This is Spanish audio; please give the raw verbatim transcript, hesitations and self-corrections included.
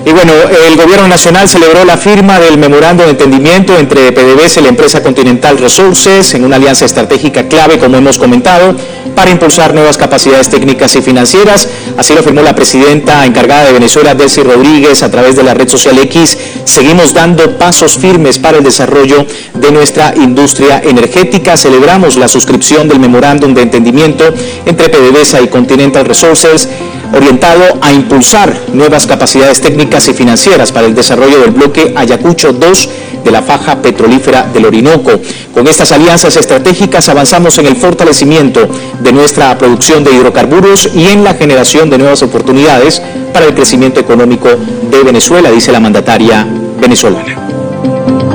Y bueno, el gobierno nacional celebró la firma del memorando de entendimiento entre PDVSA y la empresa Continental Resources en una alianza estratégica clave, como hemos comentado, para impulsar nuevas capacidades técnicas y financieras. Así lo firmó la presidenta encargada de Venezuela, Delcy Rodríguez, a través de la red social X. Seguimos dando pasos firmes para el desarrollo de nuestra industria energética. Celebramos la suscripción del memorándum de entendimiento entre PDVSA y Continental Resources, orientado a impulsar nuevas capacidades técnicas y financieras para el desarrollo del bloque Ayacucho dos de la faja petrolífera del Orinoco. Con estas alianzas estratégicas avanzamos en el fortalecimiento de nuestra producción de hidrocarburos y en la generación de nuevas oportunidades para el crecimiento económico de Venezuela, dice la mandataria venezolana.